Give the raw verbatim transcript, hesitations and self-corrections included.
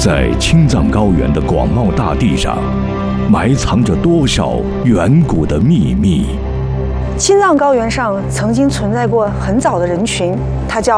在青藏高原的广袤大地上，埋藏着多少远古的秘密？ 青藏高原上曾经存在过很早的人群，它叫